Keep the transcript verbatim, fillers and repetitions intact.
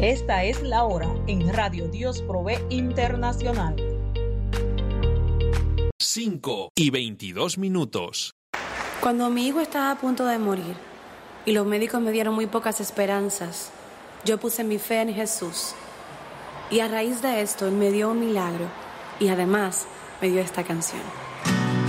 Esta es la hora en Radio Dios Provee Internacional. cinco y veintidós minutos. Cuando mi hijo estaba a punto de morir y los médicos me dieron muy pocas esperanzas, yo puse mi fe en Jesús. Y a raíz de esto, Él me dio un milagro y además me dio esta canción.